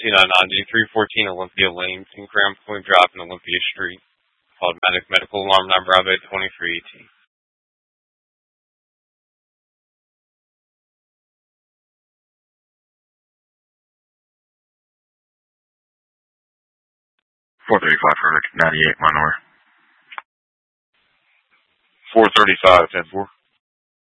C990, 314 Olympia Lane, King Crown Point Drive in Olympia Street. Automatic medical alarm number of 2318. $435 for 98 Minor. 435, 10-4.